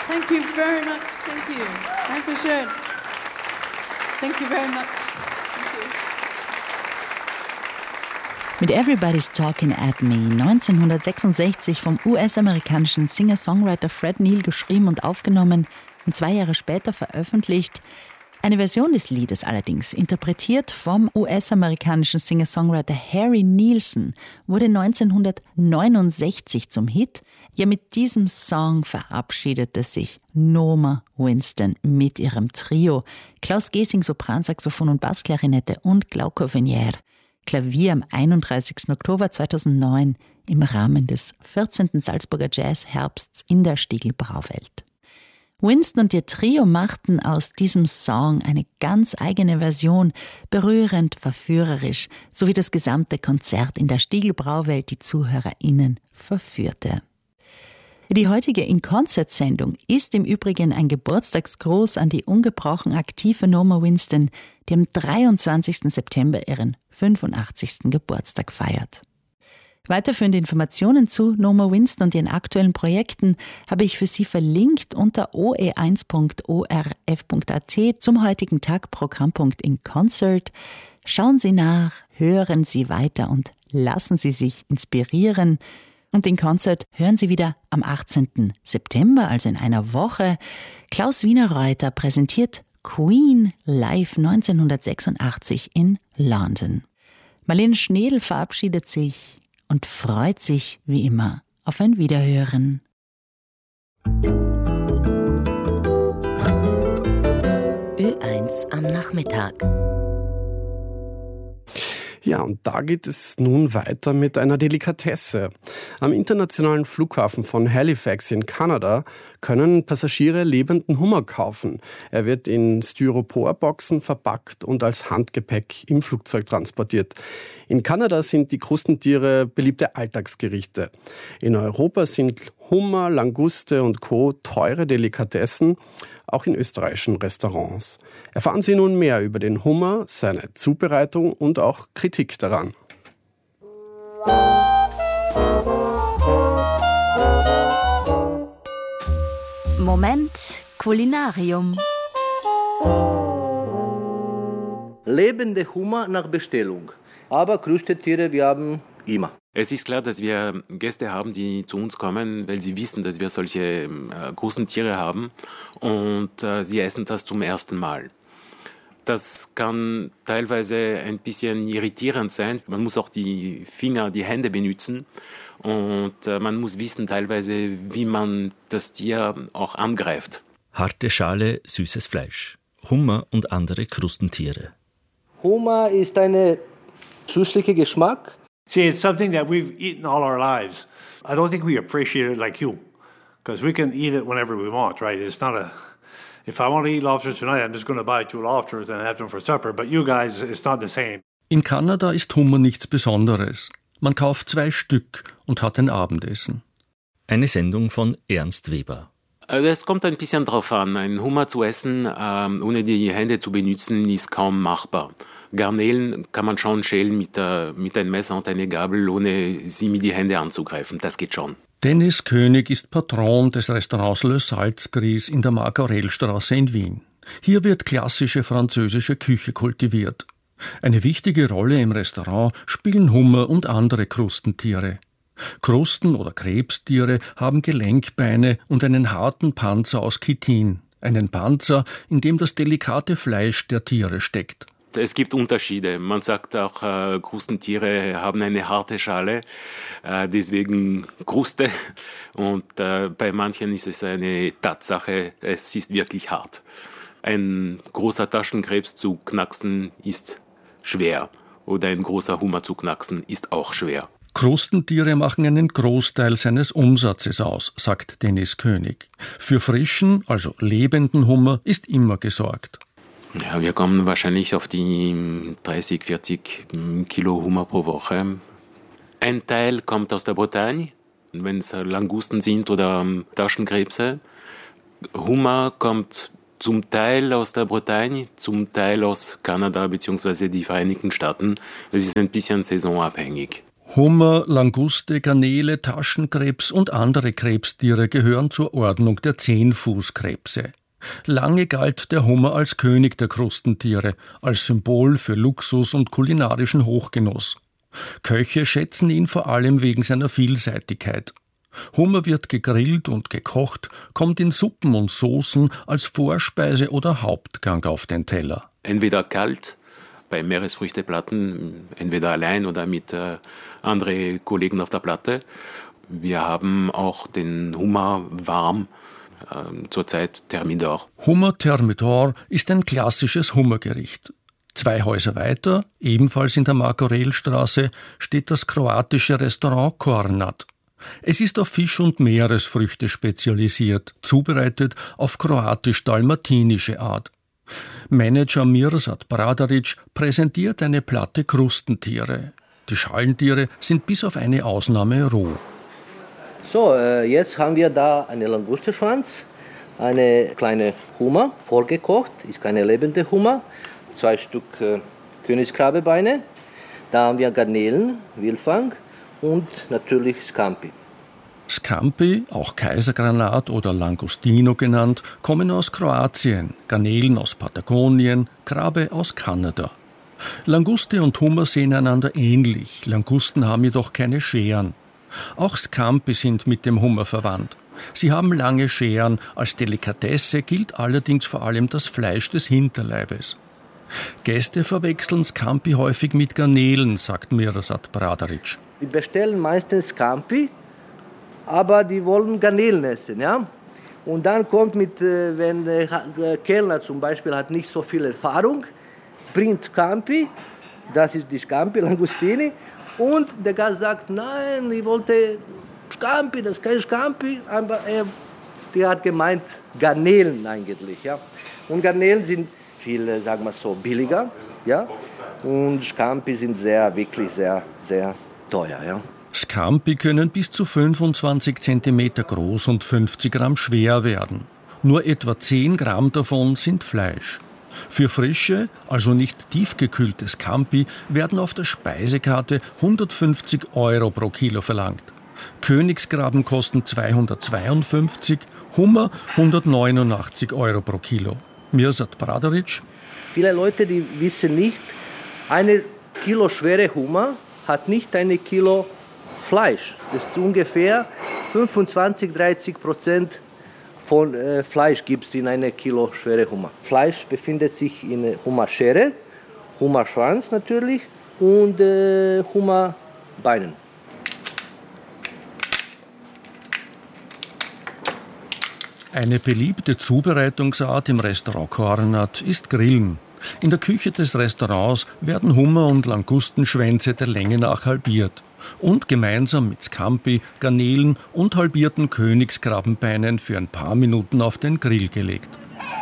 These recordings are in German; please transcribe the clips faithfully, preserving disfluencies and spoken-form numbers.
Thank you very much. Thank you. Dankeschön. Thank you very much. Thank you. Mit Everybody's Talking at Me, neunzehnhundertsechsundsechzig vom U S-amerikanischen Singer-Songwriter Fred Neil geschrieben und aufgenommen und zwei Jahre später veröffentlicht. Eine Version des Liedes allerdings, interpretiert vom U S-amerikanischen Singer-Songwriter Harry Nilsson, wurde neunzehnhundertneunundsechzig zum Hit. Ja, mit diesem Song verabschiedete sich Norma Winston mit ihrem Trio. Klaus Gesing, Sopransaxophon und Bassklarinette und Glauco Venier, Klavier am einunddreißigsten Oktober zweitausendneun im Rahmen des vierzehnten Salzburger Jazzherbsts in der Stieglbrauwelt. Winston und ihr Trio machten aus diesem Song eine ganz eigene Version, berührend, verführerisch, sowie das gesamte Konzert in der Stieglbrauwelt die ZuhörerInnen verführte. Die heutige In-Concert-Sendung ist im Übrigen ein Geburtstagsgruß an die ungebrochen aktive Norma Winston, die am dreiundzwanzigsten September ihren fünfundachtzigsten Geburtstag feiert. Weiterführende Informationen zu Norma Winston und ihren aktuellen Projekten habe ich für Sie verlinkt unter o e eins punkt o r f punkt a t zum heutigen Tag Programmpunkt in Concert. Schauen Sie nach, hören Sie weiter und lassen Sie sich inspirieren. Und den Konzert hören Sie wieder am achtzehnten September, also in einer Woche. Klaus Wienerreuter präsentiert Queen live neunzehnhundertsechsundachtzig in London. Marlene Schnedl verabschiedet sich und freut sich wie immer auf ein Wiederhören. Ö eins am Nachmittag. Ja, und da geht es nun weiter mit einer Delikatesse. Am internationalen Flughafen von Halifax in Kanada können Passagiere lebenden Hummer kaufen. Er wird in Styroporboxen verpackt und als Handgepäck im Flugzeug transportiert. In Kanada sind die Krustentiere beliebte Alltagsgerichte. In Europa sind Hummer, Languste und Co. teure Delikatessen, auch in österreichischen Restaurants. Erfahren Sie nun mehr über den Hummer, seine Zubereitung und auch Kritik daran. Moment Kulinarium. Lebende Hummer nach Bestellung. Aber Krustentiere, wir haben immer. Es ist klar, dass wir Gäste haben, die zu uns kommen, weil sie wissen, dass wir solche äh, großen Tiere haben und äh, sie essen das zum ersten Mal. Das kann teilweise ein bisschen irritierend sein. Man muss auch die Finger, die Hände benutzen und äh, man muss wissen teilweise, wie man das Tier auch angreift. Harte Schale, süßes Fleisch. Hummer und andere Krustentiere. Hummer ist ein süßlicher Geschmack. See, it's something that we've eaten all our lives. I don't think we appreciate it like you, because we can eat it whenever we want, right? It's not a, if I want to eat lobsters tonight, I'm just going to buy two lobsters and have them for supper. But you guys, it's not the same. In Kanada ist Hummer nichts Besonderes. Man kauft zwei Stück und hat ein Abendessen. Eine Sendung von Ernst Weber. Es kommt ein bisschen drauf an. Ein Hummer zu essen, ähm, ohne die Hände zu benutzen, ist kaum machbar. Garnelen kann man schon schälen mit, äh, mit einem Messer und einer Gabel, ohne sie mit den Händen anzugreifen. Das geht schon. Dennis König ist Patron des Restaurants Le Salzgris in der Marc-Aurel-Straße in Wien. Hier wird klassische französische Küche kultiviert. Eine wichtige Rolle im Restaurant spielen Hummer und andere Krustentiere. Krusten- oder Krebstiere haben Gelenkbeine und einen harten Panzer aus Chitin. Einen Panzer, in dem das delikate Fleisch der Tiere steckt. Es gibt Unterschiede. Man sagt auch, äh, Krustentiere haben eine harte Schale, äh, deswegen Kruste. Und äh, bei manchen ist es eine Tatsache, es ist wirklich hart. Ein großer Taschenkrebs zu knacksen ist schwer. Oder ein großer Hummer zu knacksen ist auch schwer. Krustentiere machen einen Großteil seines Umsatzes aus, sagt Dennis König. Für frischen, also lebenden Hummer ist immer gesorgt. Ja, wir kommen wahrscheinlich auf die dreißig, vierzig Kilo Hummer pro Woche. Ein Teil kommt aus der Bretagne, wenn es Langusten sind oder Taschenkrebse. Hummer kommt zum Teil aus der Bretagne, zum Teil aus Kanada bzw. die Vereinigten Staaten. Es ist ein bisschen saisonabhängig. Hummer, Languste, Garnele, Taschenkrebs und andere Krebstiere gehören zur Ordnung der Zehnfußkrebse. Lange galt der Hummer als König der Krustentiere, als Symbol für Luxus und kulinarischen Hochgenuss. Köche schätzen ihn vor allem wegen seiner Vielseitigkeit. Hummer wird gegrillt und gekocht, kommt in Suppen und Soßen als Vorspeise oder Hauptgang auf den Teller. Entweder kalt, bei Meeresfrüchteplatten, entweder allein oder mit äh, anderen Kollegen auf der Platte. Wir haben auch den Hummer warm, äh, zurzeit Thermidor. Hummer Thermidor ist ein klassisches Hummergericht. Zwei Häuser weiter, ebenfalls in der Mark-Aurel-Straße, steht das kroatische Restaurant Kornat. Es ist auf Fisch und Meeresfrüchte spezialisiert, zubereitet auf kroatisch-dalmatinische Art. Manager Mirsad Bradaric präsentiert eine Platte Krustentiere. Die Schalentiere sind bis auf eine Ausnahme roh. So, äh, jetzt haben wir da einen Langusteschwanz, eine kleine Hummer, vorgekocht, ist keine lebende Hummer, zwei Stück äh, Königskrabbebeine, da haben wir Garnelen, Wildfang und natürlich Scampi. Scampi, auch Kaisergranat oder Langostino genannt, kommen aus Kroatien, Garnelen aus Patagonien, Krabbe aus Kanada. Languste und Hummer sehen einander ähnlich, Langusten haben jedoch keine Scheren. Auch Scampi sind mit dem Hummer verwandt. Sie haben lange Scheren, als Delikatesse gilt allerdings vor allem das Fleisch des Hinterleibes. Gäste verwechseln Scampi häufig mit Garnelen, sagt Mirsad Bradaric. Die bestellen meistens Scampi, aber die wollen Garnelen essen, ja. Und dann kommt mit, äh, wenn der Kellner zum Beispiel hat nicht so viel Erfahrung, bringt Scampi, das ist die Scampi, Langustini, und der Gast sagt, nein, ich wollte Scampi, das ist kein Scampi, aber er, der hat gemeint Garnelen eigentlich, ja. Und Garnelen sind viel, sagen wir so, billiger, ja. Und Scampi sind sehr, wirklich sehr, sehr teuer, ja. Scampi können bis zu fünfundzwanzig Zentimeter groß und fünfzig Gramm schwer werden. Nur etwa zehn Gramm davon sind Fleisch. Für frische, also nicht tiefgekühlte Scampi werden auf der Speisekarte hundertfünfzig Euro pro Kilo verlangt. Königskrabben kosten zweihundertzweiundfünfzig, Hummer hundertneunundachtzig Euro pro Kilo. Mirsad Bradaric. Viele Leute, die wissen nicht, eine Kilo schwere Hummer hat nicht eine Kilo Fleisch. Das ist ungefähr fünfundzwanzig bis dreißig Prozent von äh, Fleisch gibt es in einer Kilo schwere Hummer. Fleisch befindet sich in Hummerschere, Hummerschwanz natürlich und äh, Hummerbeinen. Eine beliebte Zubereitungsart im Restaurant Kornat ist Grillen. In der Küche des Restaurants werden Hummer- und Langustenschwänze der Länge nach halbiert und gemeinsam mit Scampi, Garnelen und halbierten Königskrabbenbeinen für ein paar Minuten auf den Grill gelegt.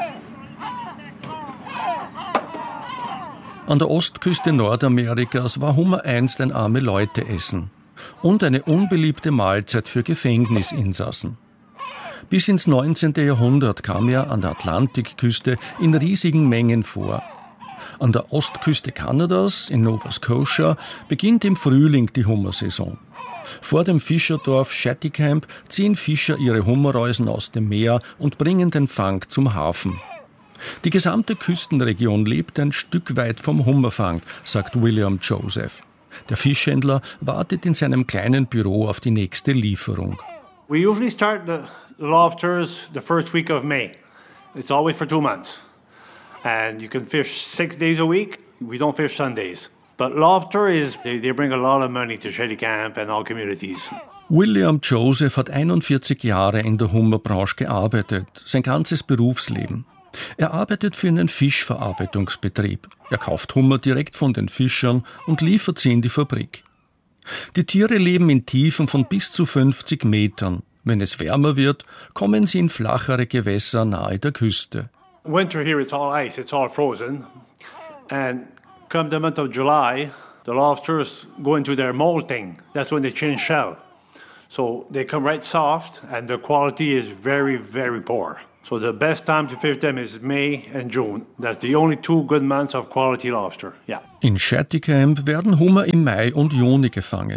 An der Ostküste Nordamerikas war Hummer einst ein Arme-Leute-Essen und eine unbeliebte Mahlzeit für Gefängnisinsassen. Bis ins neunzehnten Jahrhundert kam er an der Atlantikküste in riesigen Mengen vor. An der Ostküste Kanadas, in Nova Scotia, beginnt im Frühling die Hummersaison. Vor dem Fischerdorf Shattycamp ziehen Fischer ihre Hummerreusen aus dem Meer und bringen den Fang zum Hafen. Die gesamte Küstenregion lebt ein Stück weit vom Hummerfang, sagt William Joseph. Der Fischhändler wartet in seinem kleinen Büro auf die nächste Lieferung. We usually start the lobsters the first week of May. It's always for two months. And you can fish six days a week. We don't fish Sundays. But lobster is, they, they bring a lot of money to Shattycamp and all communities. William Joseph hat einundvierzig Jahre in der Hummerbranche gearbeitet, sein ganzes Berufsleben. Er arbeitet für einen Fischverarbeitungsbetrieb. Er kauft Hummer direkt von den Fischern und liefert sie in die Fabrik. Die Tiere leben in Tiefen von bis zu fünfzig Metern. Wenn es wärmer wird, kommen sie in flachere Gewässer nahe der Küste. Winter here, it's all ice, it's all frozen. And come the month of July, the lobsters go into their molting. That's when they change shell. So they come right soft and the quality is very, very poor. So the best time to fish them is May and June. That's the only two good months of quality lobster. Yeah. In Shattycamp werden Hummer im Mai und Juni gefangen.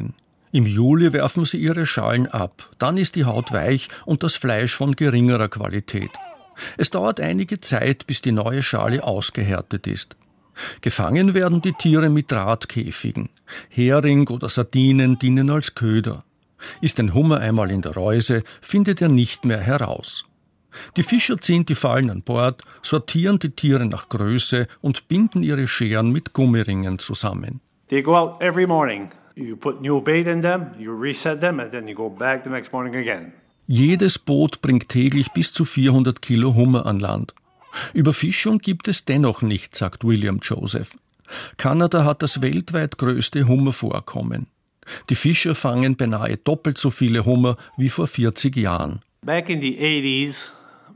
Im Juli werfen sie ihre Schalen ab. Dann ist die Haut weich und das Fleisch von geringerer Qualität. Es dauert einige Zeit, bis die neue Schale ausgehärtet ist. Gefangen werden die Tiere mit Drahtkäfigen. Hering oder Sardinen dienen als Köder. Ist ein Hummer einmal in der Reuse, findet er nicht mehr heraus. Die Fischer ziehen die Fallen an Bord, sortieren die Tiere nach Größe und binden ihre Scheren mit Gummiringen zusammen. They go out every morning. You put new bait in them, you reset them, and then you go back the next morning again. Jedes Boot bringt täglich bis zu vierhundert Kilo Hummer an Land. Überfischung gibt es dennoch nicht, sagt William Joseph. Kanada hat das weltweit größte Hummervorkommen. Die Fischer fangen beinahe doppelt so viele Hummer wie vor vierzig Jahren. Back in the eighties,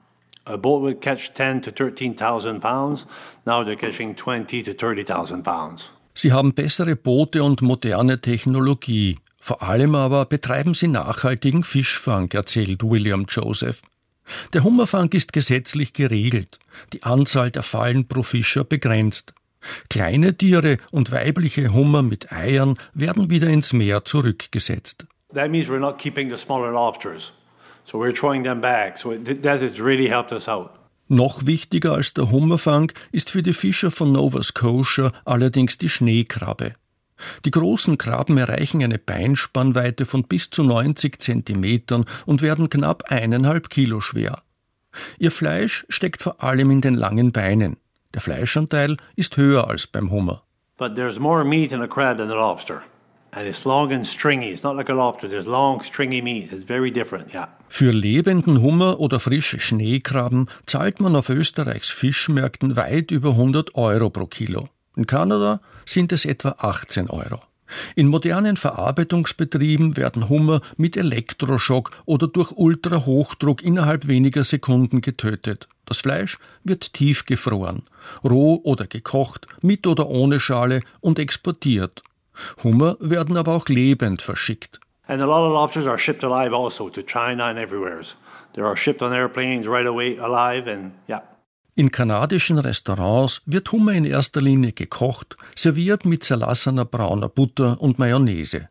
a boat would catch ten to thirteen thousand pounds. Now they're catching twenty to thirty thousand pounds. Sie haben bessere Boote und moderne Technologie. Vor allem aber betreiben sie nachhaltigen Fischfang, erzählt William Joseph. Der Hummerfang ist gesetzlich geregelt, die Anzahl der Fallen pro Fischer begrenzt. Kleine Tiere und weibliche Hummer mit Eiern werden wieder ins Meer zurückgesetzt. That means we're not keeping the smaller lobsters. So we're throwing them back. So that has really helped us out. Noch wichtiger als der Hummerfang ist für die Fischer von Nova Scotia allerdings die Schneekrabbe. Die großen Krabben erreichen eine Beinspannweite von bis zu neunzig Zentimetern und werden knapp eineinhalb Kilo schwer. Ihr Fleisch steckt vor allem in den langen Beinen. Der Fleischanteil ist höher als beim Hummer. But there's more meat in a crab than a lobster. And it's long and stringy. It's not like a lobster. There's long, stringy meat. It's very different, yeah. Für lebenden Hummer oder frische Schneekrabben zahlt man auf Österreichs Fischmärkten weit über hundert Euro pro Kilo. In Kanada sind es etwa achtzehn Euro. In modernen Verarbeitungsbetrieben werden Hummer mit Elektroschock oder durch Ultrahochdruck innerhalb weniger Sekunden getötet. Das Fleisch wird tiefgefroren, roh oder gekocht, mit oder ohne Schale und exportiert. Hummer werden aber auch lebend verschickt. And a lot of lobsters are shipped alive also to China and everywhere. They are shipped on airplanes right away alive and yeah. In kanadischen Restaurants wird Hummer in erster Linie gekocht, serviert mit zerlassener brauner Butter und Mayonnaise.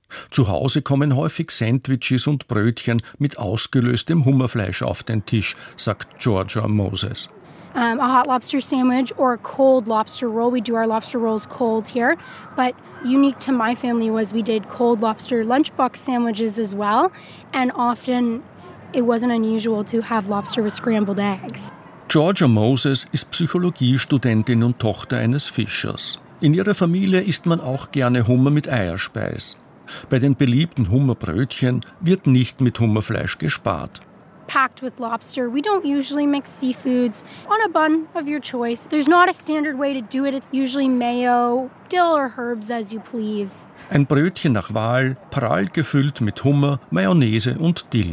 Zu Hause kommen häufig Sandwiches und Brötchen mit ausgelöstem Hummerfleisch auf den Tisch, sagt Georgia Moses. Um, a hot lobster sandwich or a cold lobster roll. We do our lobster rolls cold here, but unique to my family was we did cold lobster lunchbox sandwiches as well, and often it wasn't unusual to have lobster with scrambled eggs. Georgia Moses ist Psychologiestudentin und Tochter eines Fischers. In ihrer Familie isst man auch gerne Hummer mit Eierspeis. Bei den beliebten Hummerbrötchen wird nicht mit Hummerfleisch gespart. Packed with lobster. We don't usually mix seafoods on a bun of your choice. There's not a standard way to do it. Usually mayo, dill or herbs as you please. Ein Brötchen nach Wahl, prall gefüllt mit Hummer, Mayonnaise und Dill.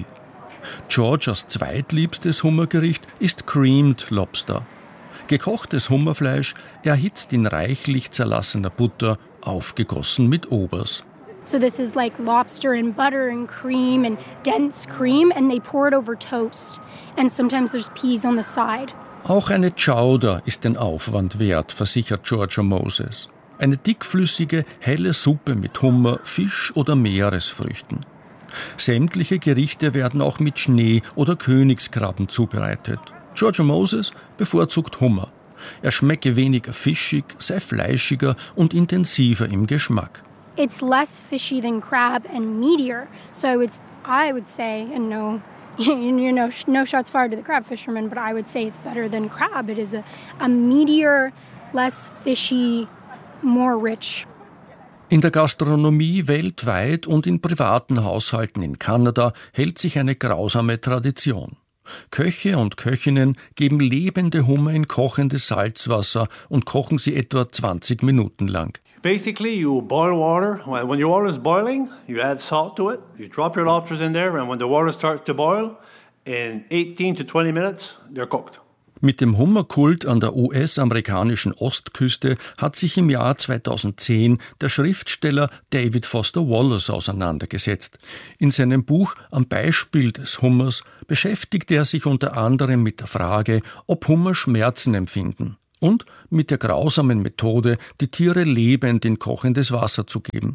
Georgias zweitliebstes Hummergericht ist Creamed Lobster. Gekochtes Hummerfleisch erhitzt in reichlich zerlassener Butter, aufgegossen mit Obers. So this is like lobster and butter and cream and dense cream, and they pour it over toast. And sometimes there's peas on the side. Auch eine Chowder ist den Aufwand wert, versichert Georgia Moses. Eine dickflüssige, helle Suppe mit Hummer, Fisch oder Meeresfrüchten. Sämtliche Gerichte werden auch mit Schnee- oder Königskrabben zubereitet. Georgia Moses bevorzugt Hummer. Er schmecke weniger fischig, sei fleischiger und intensiver im Geschmack. It's less fishy than crab and meatier. So I would, I would say, and no, you know, no shots fired to the crab fishermen, but I would say it's better than crab. It is a, a meatier, less fishy, more rich. In der Gastronomie weltweit und in privaten Haushalten in Kanada hält sich eine grausame Tradition. Köche und Köchinnen geben lebende Hummer in kochendes Salzwasser und kochen sie etwa zwanzig Minuten lang. Basically, you boil water. When your water is boiling, you add salt to it. You drop your lobsters in there, and when the water starts to boil, in eighteen to twenty minutes, they're cooked. Mit dem Hummerkult an der U S-amerikanischen Ostküste hat sich im Jahr zweitausendzehn der Schriftsteller David Foster Wallace auseinandergesetzt. In seinem Buch Am Beispiel des Hummers beschäftigt er sich unter anderem mit der Frage, ob Hummer Schmerzen empfinden und mit der grausamen Methode, die Tiere lebend in kochendes Wasser zu geben.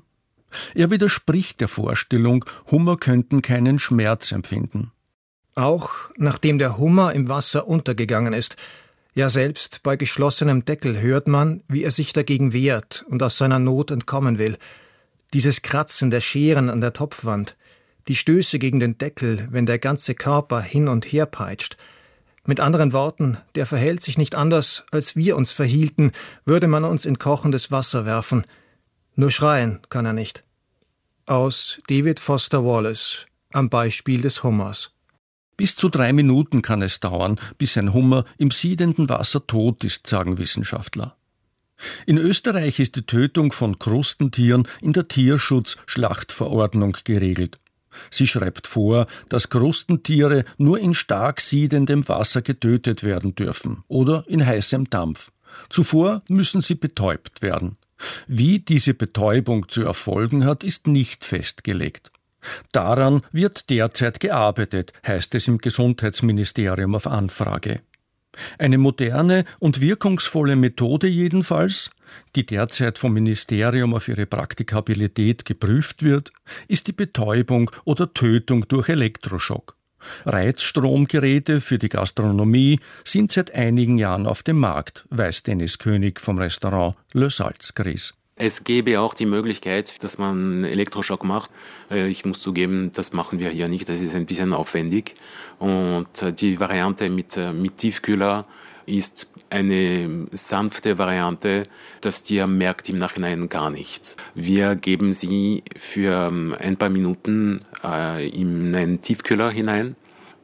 Er widerspricht der Vorstellung, Hummer könnten keinen Schmerz empfinden. Auch nachdem der Hummer im Wasser untergegangen ist, ja selbst bei geschlossenem Deckel hört man, wie er sich dagegen wehrt und aus seiner Not entkommen will. Dieses Kratzen der Scheren an der Topfwand, die Stöße gegen den Deckel, wenn der ganze Körper hin und her peitscht. Mit anderen Worten, der verhält sich nicht anders, als wir uns verhielten, würde man uns in kochendes Wasser werfen. Nur schreien kann er nicht. Aus David Foster Wallace, am Beispiel des Hummers. Bis zu drei Minuten kann es dauern, bis ein Hummer im siedenden Wasser tot ist, sagen Wissenschaftler. In Österreich ist die Tötung von Krustentieren in der Tierschutz-Schlachtverordnung geregelt. Sie schreibt vor, dass Krustentiere nur in stark siedendem Wasser getötet werden dürfen oder in heißem Dampf. Zuvor müssen sie betäubt werden. Wie diese Betäubung zu erfolgen hat, ist nicht festgelegt. Daran wird derzeit gearbeitet, heißt es im Gesundheitsministerium auf Anfrage. Eine moderne und wirkungsvolle Methode jedenfalls, die derzeit vom Ministerium auf ihre Praktikabilität geprüft wird, ist die Betäubung oder Tötung durch Elektroschock. Reizstromgeräte für die Gastronomie sind seit einigen Jahren auf dem Markt, weiß Dennis König vom Restaurant Le Salzgries. Es gäbe auch die Möglichkeit, dass man Elektroschock macht. Ich muss zugeben, das machen wir hier nicht, das ist ein bisschen aufwendig. Und die Variante mit, mit Tiefkühler ist eine sanfte Variante. Das Tier merkt im Nachhinein gar nichts. Wir geben sie für ein paar Minuten äh, in einen Tiefkühler hinein.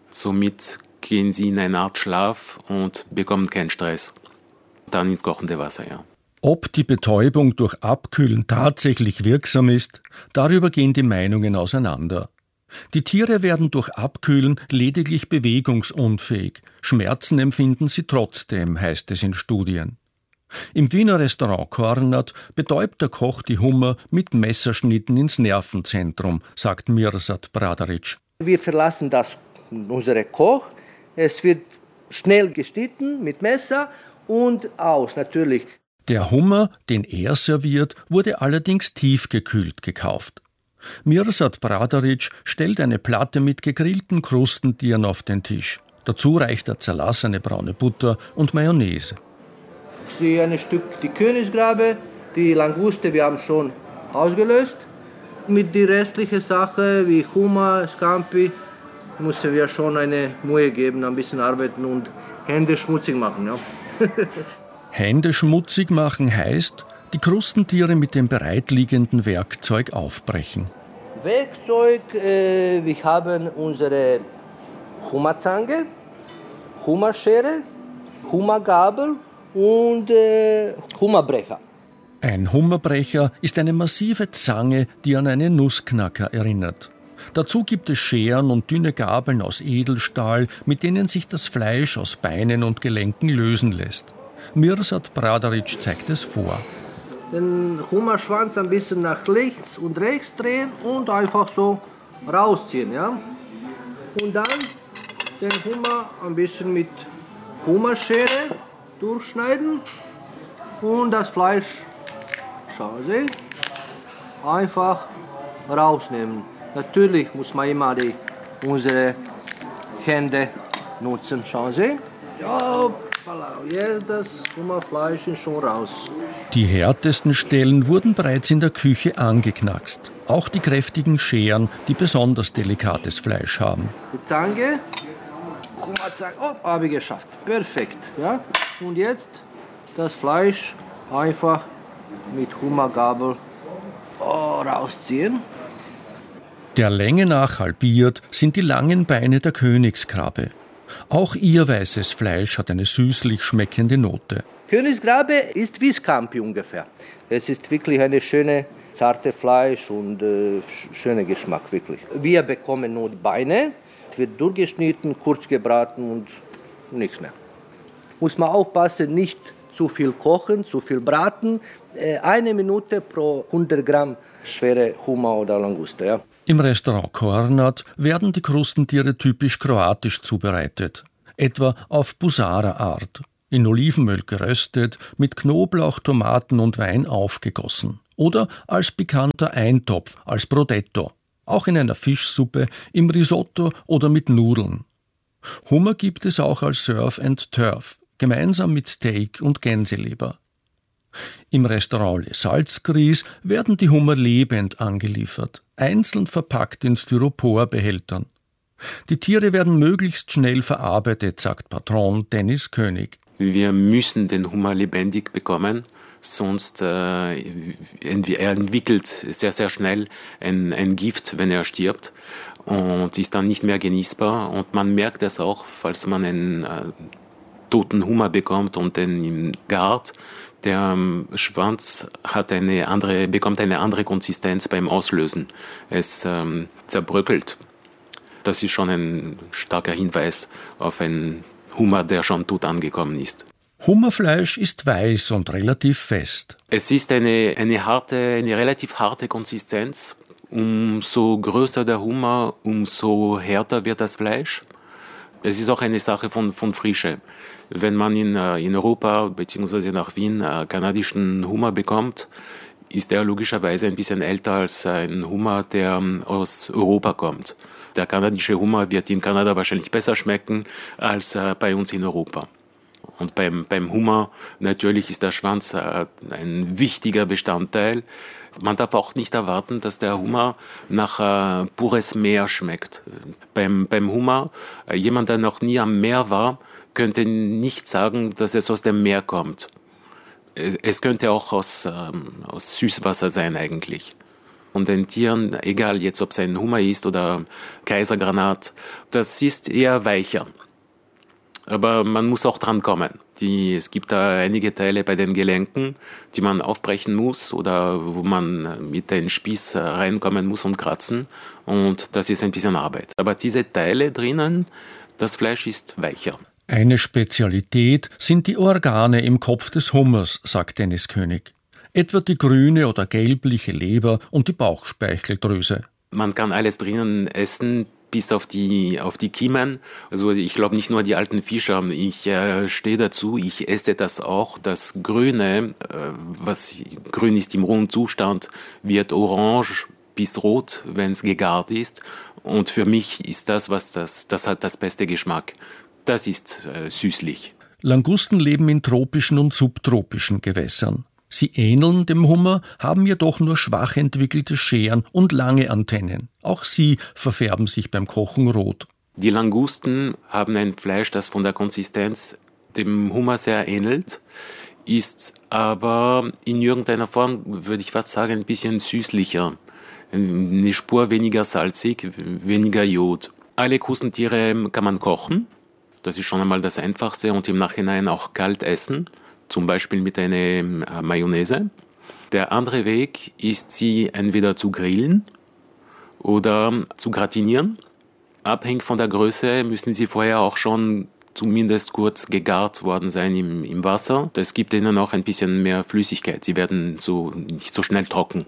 Somit gehen sie in eine Art Schlaf und bekommen keinen Stress. Dann ins kochende Wasser, ja. Ob die Betäubung durch Abkühlen tatsächlich wirksam ist, darüber gehen die Meinungen auseinander. Die Tiere werden durch Abkühlen lediglich bewegungsunfähig. Schmerzen empfinden sie trotzdem, heißt es in Studien. Im Wiener Restaurant Kornat betäubt der Koch die Hummer mit Messerschnitten ins Nervenzentrum, sagt Mirsad Bradaric. Wir verlassen das unsere Koch. Es wird schnell geschnitten mit Messer und aus, natürlich. Der Hummer, den er serviert, wurde allerdings tiefgekühlt gekauft. Mirsad Bradaric stellt eine Platte mit gegrillten Krustentieren auf den Tisch. Dazu reicht er zerlassene braune Butter und Mayonnaise. Die ein Stück die Königsgrabe, die Languste, wir haben schon ausgelöst. Mit der restlichen Sache wie Hummer, Scampi, müssen wir schon eine Mühe geben, ein bisschen arbeiten und Hände schmutzig machen. Ja. Hände schmutzig machen heißt, die Krustentiere mit dem bereitliegenden Werkzeug aufbrechen. Werkzeug, äh, wir haben unsere Hummerzange, Hummerschere, Hummergabel und äh, Hummerbrecher. Ein Hummerbrecher ist eine massive Zange, die an einen Nussknacker erinnert. Dazu gibt es Scheren und dünne Gabeln aus Edelstahl, mit denen sich das Fleisch aus Beinen und Gelenken lösen lässt. Mirsad Bradaric zeigt es vor. Den Hummerschwanz ein bisschen nach links und rechts drehen und einfach so rausziehen. Ja? Und dann den Hummer ein bisschen mit Hummerschere durchschneiden und das Fleisch, schauen Sie, einfach rausnehmen. Natürlich muss man immer die, unsere Hände nutzen, schauen Sie. Ja, jetzt das Hummerfleisch ist schon raus. Die härtesten Stellen wurden bereits in der Küche angeknackst. Auch die kräftigen Scheren, die besonders delikates Fleisch haben. Die Zange, Hummerzange, oh, habe ich geschafft. Perfekt. Ja? Und jetzt das Fleisch einfach mit Hummergabel oh, rausziehen. Der Länge nach halbiert sind die langen Beine der Königskrabbe. Auch ihr weißes Fleisch hat eine süßlich schmeckende Note. Königsgrabe ist wie Scampi ungefähr. Es ist wirklich eine schöne, zarte Fleisch und äh, schöner Geschmack, wirklich. Wir bekommen nur die Beine, es wird durchgeschnitten, kurz gebraten und nichts mehr. Muss man aufpassen, nicht zu viel kochen, zu viel braten. Äh, eine Minute pro hundert Gramm schwere Hummer oder Languste. Ja. Im Restaurant Kornat werden die Krustentiere typisch kroatisch zubereitet, etwa auf Busara-Art, in Olivenöl geröstet, mit Knoblauch, Tomaten und Wein aufgegossen. oder als pikanter Eintopf, als Brodetto, auch in einer Fischsuppe, im Risotto oder mit Nudeln. Hummer gibt es auch als Surf and Turf, gemeinsam mit Steak und Gänseleber. Im Restaurant Les Salzgris werden die Hummer lebend angeliefert, einzeln verpackt in Styroporbehältern. Die Tiere werden möglichst schnell verarbeitet, sagt Patron Dennis König. Wir müssen den Hummer lebendig bekommen, sonst äh, er entwickelt sehr, sehr schnell ein, ein Gift, wenn er stirbt, und ist dann nicht mehr genießbar. Und man merkt es auch, falls man einen äh, toten Hummer bekommt und den gart. Der ähm, Schwanz hat eine andere, bekommt eine andere Konsistenz beim Auslösen. Es ähm, zerbröckelt. Das ist schon ein starker Hinweis auf einen Hummer, der schon tot angekommen ist. Hummerfleisch ist weiß und relativ fest. Es ist eine, eine, harte, eine relativ harte Konsistenz. Umso größer der Hummer, umso härter wird das Fleisch. Es ist auch eine Sache von, von Frische. Wenn man in, in Europa bzw. nach Wien äh, kanadischen Hummer bekommt, ist er logischerweise ein bisschen älter als ein Hummer, der aus Europa kommt. Der kanadische Hummer wird in Kanada wahrscheinlich besser schmecken als äh, bei uns in Europa. Und beim, beim Hummer natürlich ist der Schwanz äh, ein wichtiger Bestandteil. Man darf auch nicht erwarten, dass der Hummer nach äh, pures Meer schmeckt. Beim, beim Hummer, äh, jemand, der noch nie am Meer war, könnte nicht sagen, dass es aus dem Meer kommt. Es, es könnte auch aus, ähm, aus Süßwasser sein eigentlich. Und den Tieren, egal jetzt, ob es ein Hummer ist oder Kaisergranat, das ist eher weicher. Aber man muss auch dran kommen. Die, es gibt da einige Teile bei den Gelenken, die man aufbrechen muss oder wo man mit dem Spieß reinkommen muss und kratzen. Und das ist ein bisschen Arbeit. Aber diese Teile drinnen, das Fleisch ist weicher. Eine Spezialität sind die Organe im Kopf des Hummers, sagt Dennis König. Etwa die grüne oder gelbliche Leber und die Bauchspeicheldrüse. Man kann alles drinnen essen, bis auf die, auf die Kiemen. Also ich glaube nicht nur die alten Fischer. Ich äh, stehe dazu, ich esse das auch. Das Grüne, äh, was grün ist im rohen Zustand, wird orange bis rot, wenn es gegart ist. Und für mich ist das, was das, das hat das beste Geschmack. Das ist äh, süßlich. Langusten leben in tropischen und subtropischen Gewässern. Sie ähneln dem Hummer, haben jedoch nur schwach entwickelte Scheren und lange Antennen. Auch sie verfärben sich beim Kochen rot. Die Langusten haben ein Fleisch, das von der Konsistenz dem Hummer sehr ähnelt, ist aber in irgendeiner Form, würde ich fast sagen, ein bisschen süßlicher. Eine Spur weniger salzig, weniger Jod. Alle Krustentiere kann man kochen. Das ist schon einmal das Einfachste und im Nachhinein auch kalt essen. Zum Beispiel mit einer Mayonnaise. Der andere Weg ist, sie entweder zu grillen oder zu gratinieren. Abhängig von der Größe müssen sie vorher auch schon zumindest kurz gegart worden sein im, im Wasser. Das gibt ihnen auch ein bisschen mehr Flüssigkeit. Sie werden so, nicht so schnell trocken.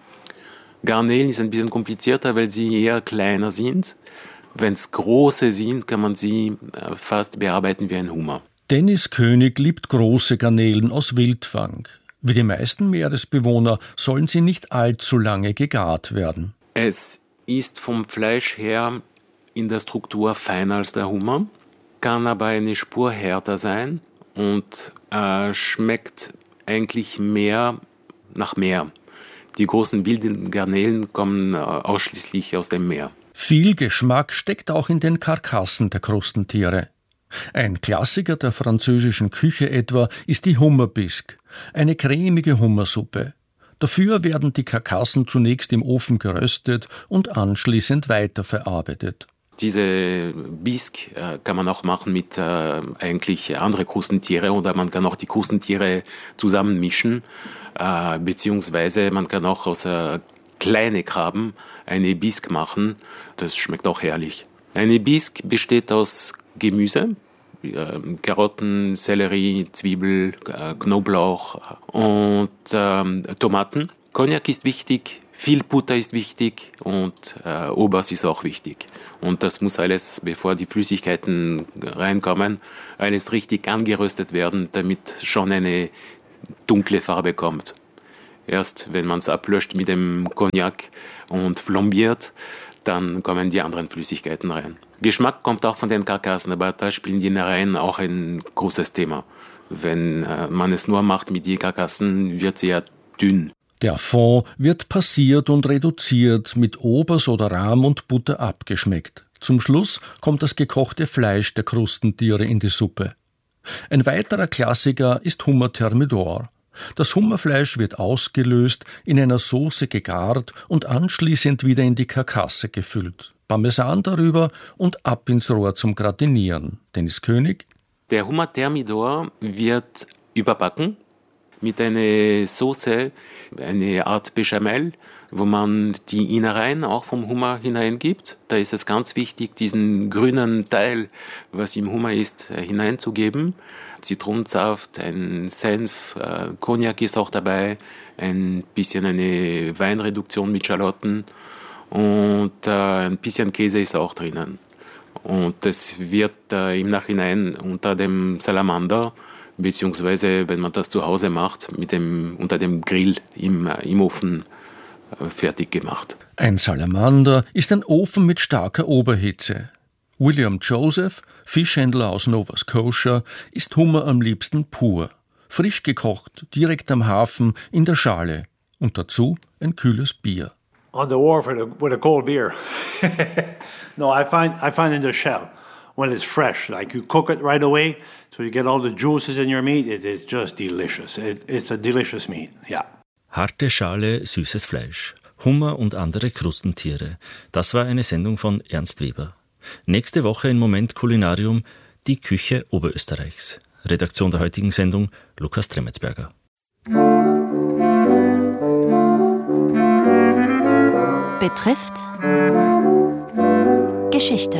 Garnelen ist ein bisschen komplizierter, weil sie eher kleiner sind. Wenn es große sind, kann man sie fast bearbeiten wie ein Hummer. Dennis König liebt große Garnelen aus Wildfang. Wie die meisten Meeresbewohner sollen sie nicht allzu lange gegart werden. Es ist vom Fleisch her in der Struktur feiner als der Hummer, kann aber eine Spur härter sein und äh, schmeckt eigentlich mehr nach Meer. Die großen wilden Garnelen kommen äh, ausschließlich aus dem Meer. Viel Geschmack steckt auch in den Karkassen der Krustentiere. Ein Klassiker der französischen Küche etwa ist die Hummerbisque, eine cremige Hummersuppe. Dafür werden die Karkassen zunächst im Ofen geröstet und anschließend weiterverarbeitet. Diese Bisque äh, kann man auch machen mit äh, eigentlich anderen Krustentiere oder man kann auch die Krustentiere zusammenmischen, äh, beziehungsweise man kann auch aus äh, kleinen Krabben eine Bisque machen. Das schmeckt auch herrlich. Eine Bisque besteht aus Gemüse, äh, Karotten, Sellerie, Zwiebel, äh, Knoblauch und äh, Tomaten. Cognac ist wichtig, viel Butter ist wichtig und äh, Obers ist auch wichtig. Und das muss alles, bevor die Flüssigkeiten reinkommen, alles richtig angeröstet werden, damit schon eine dunkle Farbe kommt. Erst wenn man es ablöscht mit dem Cognac und flambiert, dann kommen die anderen Flüssigkeiten rein. Geschmack kommt auch von den Karkassen, aber da spielen die Innereien auch ein großes Thema. Wenn äh, man es nur macht mit den Karkassen, wird sie ja dünn. Der Fond wird passiert und reduziert, mit Obers oder Rahm und Butter abgeschmeckt. Zum Schluss kommt das gekochte Fleisch der Krustentiere in die Suppe. Ein weiterer Klassiker ist Hummer Thermidor. Das Hummerfleisch wird ausgelöst, in einer Soße gegart und anschließend wieder in die Karkasse gefüllt. Parmesan darüber und ab ins Rohr zum Gratinieren. Dennis König. Der Hummer Thermidor wird überbacken mit einer Soße, eine Art Bechamel, wo man die Innereien auch vom Hummer hineingibt. Da ist es ganz wichtig, diesen grünen Teil, was im Hummer ist, hineinzugeben. Zitronensaft, ein Senf, äh, Cognac ist auch dabei, ein bisschen eine Weinreduktion mit Schalotten und äh, ein bisschen Käse ist auch drinnen. Und das wird äh, im Nachhinein unter dem Salamander, beziehungsweise wenn man das zu Hause macht, mit dem, unter dem Grill im, äh, im Ofen äh, fertig gemacht. Ein Salamander ist ein Ofen mit starker Oberhitze. William Joseph, Fischhändler aus Nova Scotia, isst Hummer am liebsten pur. Frisch gekocht, direkt am Hafen, in der Schale. Und dazu ein kühles Bier. On the wharf with a, with a cold beer. No, I find I find in the shell when it's fresh, like you cook it right away, so you get all the juices in your meat. It is just delicious. It, it's a delicious meat. Yeah. Harte Schale, süßes Fleisch. Hummer und andere Krustentiere. Das war eine Sendung von Ernst Weber. Nächste Woche in Moment Kulinarium die Küche Oberösterreichs. Redaktion der heutigen Sendung Lukas Tremetsberger. Betrifft Geschichte.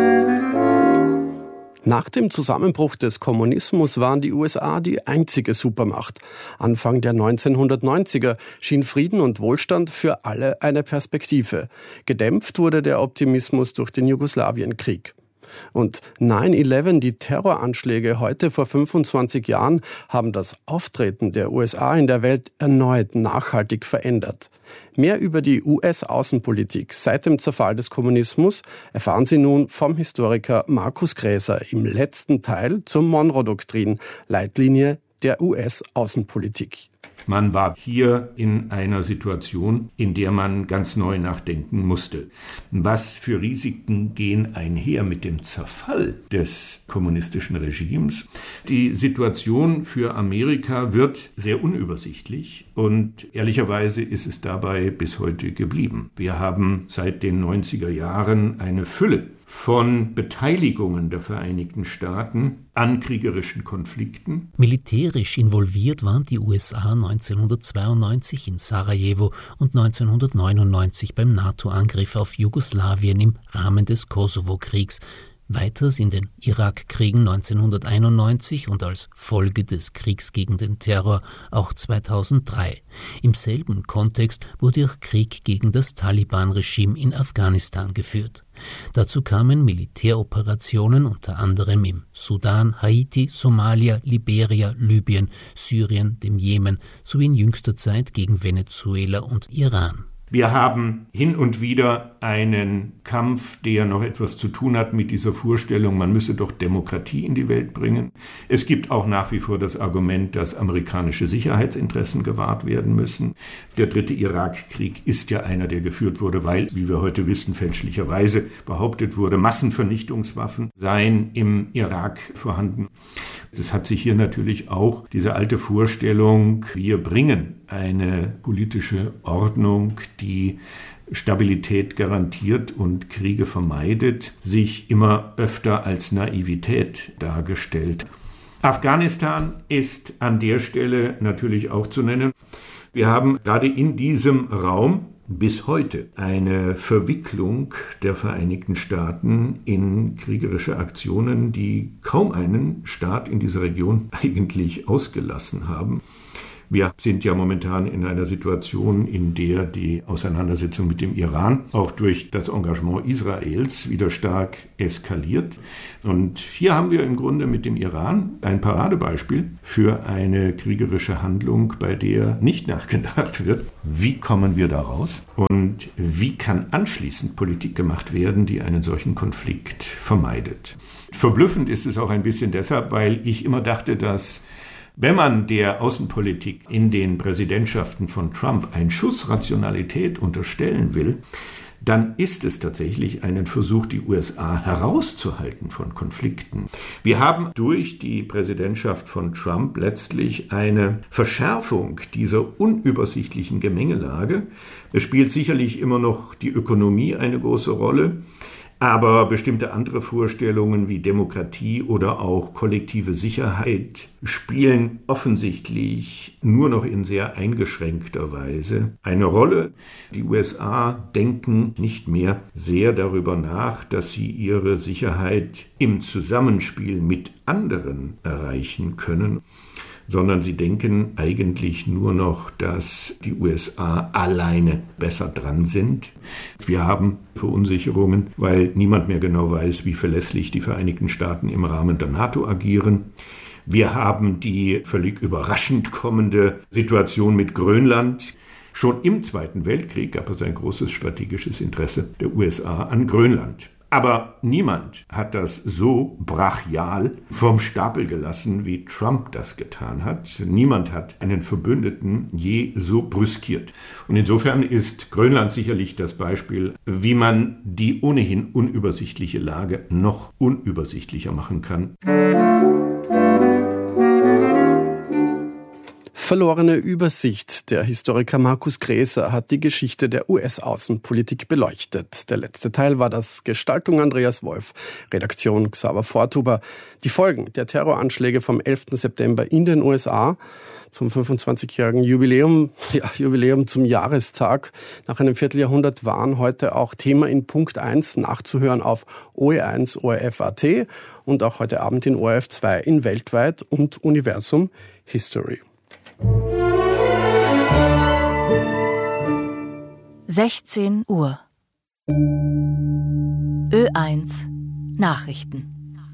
Nach dem Zusammenbruch des Kommunismus waren die U S A die einzige Supermacht. Anfang der neunzehnhundertneunziger schien Frieden und Wohlstand für alle eine Perspektive. Gedämpft wurde der Optimismus durch den Jugoslawienkrieg. Und neun elf, die Terroranschläge heute vor fünfundzwanzig Jahren, haben das Auftreten der U S A in der Welt erneut nachhaltig verändert. Mehr über die U S-Außenpolitik seit dem Zerfall des Kommunismus erfahren Sie nun vom Historiker Markus Gräser im letzten Teil zur Monroe-Doktrin, Leitlinie der U S-Außenpolitik. Man war hier in einer Situation, in der man ganz neu nachdenken musste. Was für Risiken gehen einher mit dem Zerfall des kommunistischen Regimes? Die Situation für Amerika wird sehr unübersichtlich und ehrlicherweise ist es dabei bis heute geblieben. Wir haben seit den neunziger Jahren eine Fülle von Beteiligungen der Vereinigten Staaten an kriegerischen Konflikten. Militärisch involviert waren die U S A neunzehnhundertzweiundneunzig in Sarajevo und neunzehnhundertneunundneunzig beim NATO-Angriff auf Jugoslawien im Rahmen des Kosovo-Kriegs. Weiters in den Irakkriegen neunzehnhunderteinundneunzig und als Folge des Kriegs gegen den Terror auch zweitausenddrei. Im selben Kontext wurde auch Krieg gegen das Taliban-Regime in Afghanistan geführt. Dazu kamen Militäroperationen unter anderem im Sudan, Haiti, Somalia, Liberia, Libyen, Syrien, dem Jemen sowie in jüngster Zeit gegen Venezuela und Iran. Wir haben hin und wieder einen Kampf, der noch etwas zu tun hat mit dieser Vorstellung, man müsse doch Demokratie in die Welt bringen. Es gibt auch nach wie vor das Argument, dass amerikanische Sicherheitsinteressen gewahrt werden müssen. Der dritte Irakkrieg ist ja einer, der geführt wurde, weil, wie wir heute wissen, fälschlicherweise behauptet wurde, Massenvernichtungswaffen seien im Irak vorhanden. Es hat sich hier natürlich auch diese alte Vorstellung, wir bringen eine politische Ordnung, die Stabilität garantiert und Kriege vermeidet, sich immer öfter als Naivität dargestellt. Afghanistan ist an der Stelle natürlich auch zu nennen. Wir haben gerade in diesem Raum bis heute eine Verwicklung der Vereinigten Staaten in kriegerische Aktionen, die kaum einen Staat in dieser Region eigentlich ausgelassen haben. Wir sind ja momentan in einer Situation, in der die Auseinandersetzung mit dem Iran auch durch das Engagement Israels wieder stark eskaliert. Und hier haben wir im Grunde mit dem Iran ein Paradebeispiel für eine kriegerische Handlung, bei der nicht nachgedacht wird, wie kommen wir da raus und wie kann anschließend Politik gemacht werden, die einen solchen Konflikt vermeidet. Verblüffend ist es auch ein bisschen deshalb, weil ich immer dachte, dass wenn man der Außenpolitik in den Präsidentschaften von Trump einen Schuss Rationalität unterstellen will, dann ist es tatsächlich ein Versuch, die U S A herauszuhalten von Konflikten. Wir haben durch die Präsidentschaft von Trump letztlich eine Verschärfung dieser unübersichtlichen Gemengelage. Es spielt sicherlich immer noch die Ökonomie eine große Rolle, aber bestimmte andere Vorstellungen wie Demokratie oder auch kollektive Sicherheit spielen offensichtlich nur noch in sehr eingeschränkter Weise eine Rolle. Die U S A denken nicht mehr sehr darüber nach, dass sie ihre Sicherheit im Zusammenspiel mit anderen erreichen können, sondern sie denken eigentlich nur noch, dass die U S A alleine besser dran sind. Wir haben Verunsicherungen, weil niemand mehr genau weiß, wie verlässlich die Vereinigten Staaten im Rahmen der NATO agieren. Wir haben die völlig überraschend kommende Situation mit Grönland. Schon im Zweiten Weltkrieg gab es ein großes strategisches Interesse der U S A an Grönland. Aber niemand hat das so brachial vom Stapel gelassen, wie Trump das getan hat. Niemand hat einen Verbündeten je so brüskiert. Und insofern ist Grönland sicherlich das Beispiel, wie man die ohnehin unübersichtliche Lage noch unübersichtlicher machen kann. Verlorene Übersicht. Der Historiker Markus Gräser hat die Geschichte der U S-Außenpolitik beleuchtet. Der letzte Teil war das Gestaltung Andreas Wolf, Redaktion Xaver Vortuber. Die Folgen der Terroranschläge vom elften September in den U S A zum fünfundzwanzigjährigen Jubiläum, ja, Jubiläum zum Jahrestag nach einem Vierteljahrhundert waren heute auch Thema in Punkt eins nachzuhören auf O E eins O R F Punkt A T und auch heute Abend in O R F zwei in Weltweit und Universum History. sechzehn Uhr. Ö eins Nachrichten.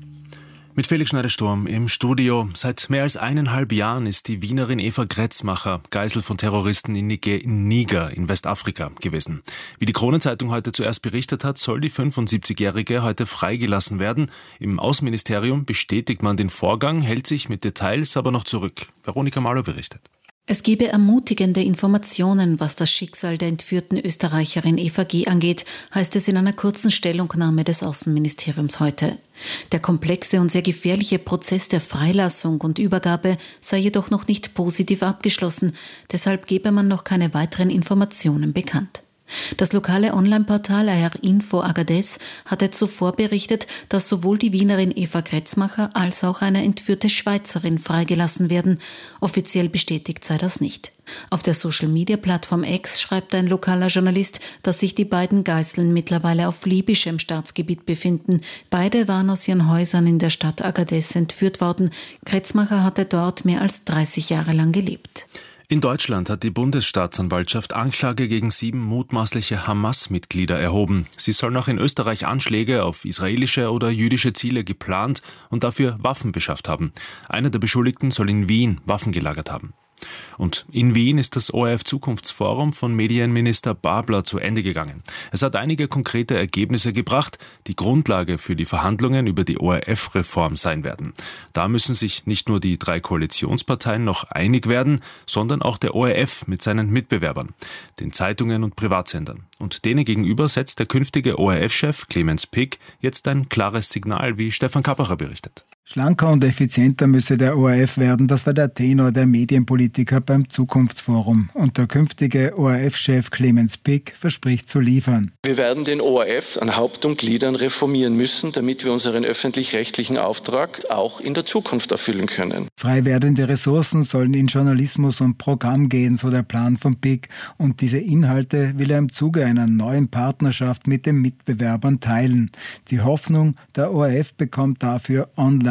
Mit Felix Schneider-Sturm im Studio. Seit mehr als eineinhalb Jahren ist die Wienerin Eva Kretzmacher Geisel von Terroristen in Niger in Westafrika gewesen. Wie die Kronenzeitung heute zuerst berichtet hat, soll die fünfundsiebzigjährige heute freigelassen werden. Im Außenministerium bestätigt man den Vorgang, hält sich mit Details aber noch zurück. Veronika Mahler berichtet. Es gebe ermutigende Informationen, was das Schicksal der entführten Österreicherin Eva G. angeht, heißt es in einer kurzen Stellungnahme des Außenministeriums heute. Der komplexe und sehr gefährliche Prozess der Freilassung und Übergabe sei jedoch noch nicht positiv abgeschlossen, deshalb gebe man noch keine weiteren Informationen bekannt. Das lokale Online-Portal A R Info Agadez hatte zuvor berichtet, dass sowohl die Wienerin Eva Kretzmacher als auch eine entführte Schweizerin freigelassen werden. Offiziell bestätigt sei das nicht. Auf der Social-Media-Plattform X schreibt ein lokaler Journalist, dass sich die beiden Geiseln mittlerweile auf libyschem Staatsgebiet befinden. Beide waren aus ihren Häusern in der Stadt Agadez entführt worden. Kretzmacher hatte dort mehr als dreißig Jahre lang gelebt. In Deutschland hat die Bundesstaatsanwaltschaft Anklage gegen sieben mutmaßliche Hamas-Mitglieder erhoben. Sie sollen auch in Österreich Anschläge auf israelische oder jüdische Ziele geplant und dafür Waffen beschafft haben. Einer der Beschuldigten soll in Wien Waffen gelagert haben. Und in Wien ist das O R F-Zukunftsforum von Medienminister Babler zu Ende gegangen. Es hat einige konkrete Ergebnisse gebracht, die Grundlage für die Verhandlungen über die O R F-Reform sein werden. Da müssen sich nicht nur die drei Koalitionsparteien noch einig werden, sondern auch der O R F mit seinen Mitbewerbern, den Zeitungen und Privatsendern. Und denen gegenüber setzt der künftige O R F-Chef Clemens Pick jetzt ein klares Signal, wie Stefan Kappacher berichtet. Schlanker und effizienter müsse der O R F werden, das war der Tenor der Medienpolitiker beim Zukunftsforum. Und der künftige O R F-Chef Clemens Pick verspricht zu liefern. Wir werden den O R F an Haupt und Gliedern reformieren müssen, damit wir unseren öffentlich-rechtlichen Auftrag auch in der Zukunft erfüllen können. Frei werdende Ressourcen sollen in Journalismus und Programm gehen, so der Plan von Pick. Und diese Inhalte will er im Zuge einer neuen Partnerschaft mit den Mitbewerbern teilen. Die Hoffnung, der O R F bekommt dafür online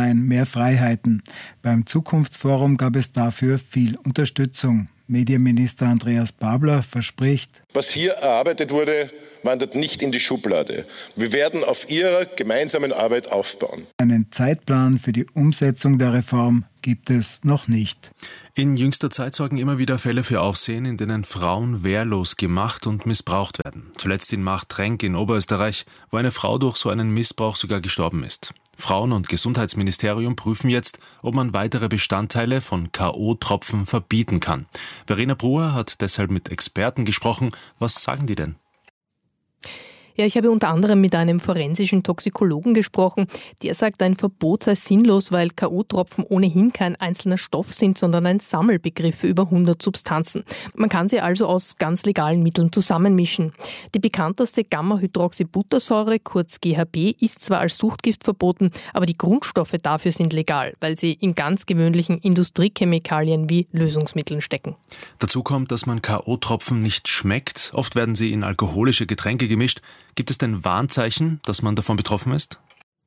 Bewusstsein, mehr Freiheiten. Beim Zukunftsforum gab es dafür viel Unterstützung. Medienminister Andreas Babler verspricht: Was hier erarbeitet wurde, wandert nicht in die Schublade. Wir werden auf ihrer gemeinsamen Arbeit aufbauen. Einen Zeitplan für die Umsetzung der Reform gibt es noch nicht. In jüngster Zeit sorgen immer wieder Fälle für Aufsehen, in denen Frauen wehrlos gemacht und missbraucht werden. Zuletzt in Machtrenk in Oberösterreich, wo eine Frau durch so einen Missbrauch sogar gestorben ist. Frauen- und Gesundheitsministerium prüfen jetzt, ob man weitere Bestandteile von K O-Tropfen verbieten kann. Verena Bruer hat deshalb mit Experten gesprochen. Was sagen die denn? Ja, ich habe unter anderem mit einem forensischen Toxikologen gesprochen. Der sagt, ein Verbot sei sinnlos, weil K O-Tropfen ohnehin kein einzelner Stoff sind, sondern ein Sammelbegriff für über hundert Substanzen. Man kann sie also aus ganz legalen Mitteln zusammenmischen. Die bekannteste Gamma-Hydroxybuttersäure, kurz G H B, ist zwar als Suchtgift verboten, aber die Grundstoffe dafür sind legal, weil sie in ganz gewöhnlichen Industriechemikalien wie Lösungsmitteln stecken. Dazu kommt, dass man K O-Tropfen nicht schmeckt. Oft werden sie in alkoholische Getränke gemischt. Gibt es denn Warnzeichen, dass man davon betroffen ist?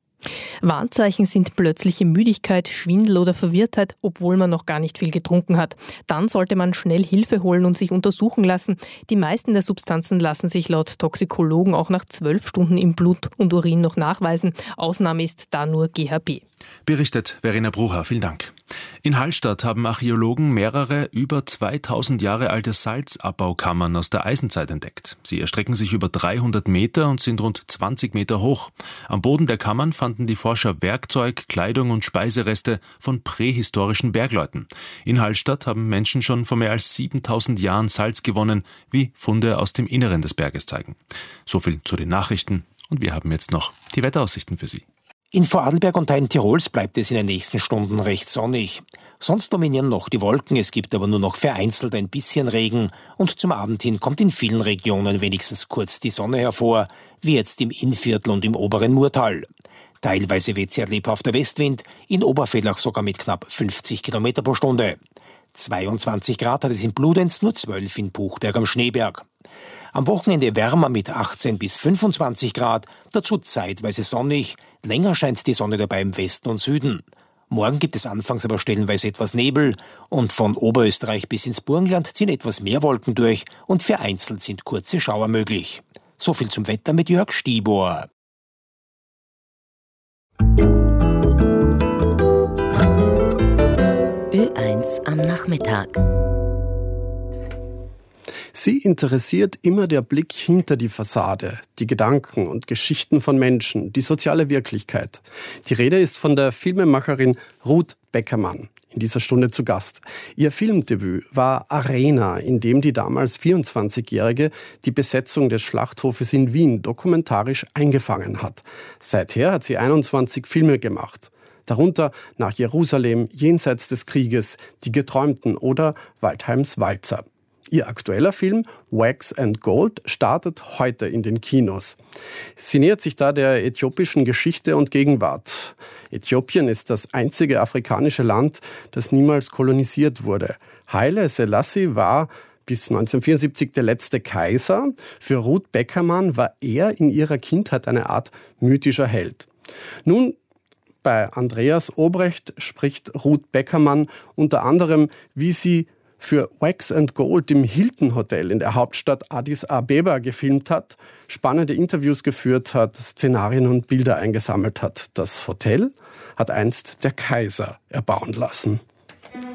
Warnzeichen sind plötzliche Müdigkeit, Schwindel oder Verwirrtheit, obwohl man noch gar nicht viel getrunken hat. Dann sollte man schnell Hilfe holen und sich untersuchen lassen. Die meisten der Substanzen lassen sich laut Toxikologen auch nach zwölf Stunden im Blut und Urin noch nachweisen. Ausnahme ist da nur G H B. Berichtet Verena Brucher, vielen Dank. In Hallstatt haben Archäologen mehrere über zweitausend Jahre alte Salzabbaukammern aus der Eisenzeit entdeckt. Sie erstrecken sich über dreihundert Meter und sind rund zwanzig Meter hoch. Am Boden der Kammern fanden die Forscher Werkzeug, Kleidung und Speisereste von prähistorischen Bergleuten. In Hallstatt haben Menschen schon vor mehr als siebentausend Jahren Salz gewonnen, wie Funde aus dem Inneren des Berges zeigen. So viel zu den Nachrichten und wir haben jetzt noch die Wetteraussichten für Sie. In Vorarlberg und Teilen Tirols bleibt es in den nächsten Stunden recht sonnig. Sonst dominieren noch die Wolken, es gibt aber nur noch vereinzelt ein bisschen Regen und zum Abend hin kommt in vielen Regionen wenigstens kurz die Sonne hervor, wie jetzt im Innviertel und im oberen Murtal. Teilweise weht sehr lebhafter Westwind, in Obervellach sogar mit knapp fünfzig Kilometer pro Stunde. zweiundzwanzig Grad hat es in Bludenz, nur zwölf in Buchberg am Schneeberg. Am Wochenende wärmer mit achtzehn bis fünfundzwanzig Grad, dazu zeitweise sonnig. Länger scheint die Sonne dabei im Westen und Süden. Morgen gibt es anfangs aber stellenweise etwas Nebel und von Oberösterreich bis ins Burgenland ziehen etwas mehr Wolken durch und vereinzelt sind kurze Schauer möglich. So viel zum Wetter mit Jörg Stibor. Ö eins am Nachmittag. Sie interessiert immer der Blick hinter die Fassade, die Gedanken und Geschichten von Menschen, die soziale Wirklichkeit. Die Rede ist von der Filmemacherin Ruth Beckermann, in dieser Stunde zu Gast. Ihr Filmdebüt war Arena, in dem die damals vierundzwanzigjährige die Besetzung des Schlachthofes in Wien dokumentarisch eingefangen hat. Seither hat sie einundzwanzig Filme gemacht. Darunter Nach Jerusalem, Jenseits des Krieges, Die Geträumten oder Waldheims Walzer. Ihr aktueller Film Wax and Gold startet heute in den Kinos. Sie nähert sich da der äthiopischen Geschichte und Gegenwart. Äthiopien ist das einzige afrikanische Land, das niemals kolonisiert wurde. Haile Selassie war bis neunzehnhundertvierundsiebzig der letzte Kaiser. Für Ruth Beckermann war er in ihrer Kindheit eine Art mythischer Held. Nun, bei Andreas Obrecht spricht Ruth Beckermann unter anderem, wie sie für Wax and Gold im Hilton Hotel in der Hauptstadt Addis Abeba gefilmt hat, spannende Interviews geführt hat, Szenarien und Bilder eingesammelt hat. Das Hotel hat einst der Kaiser erbauen lassen.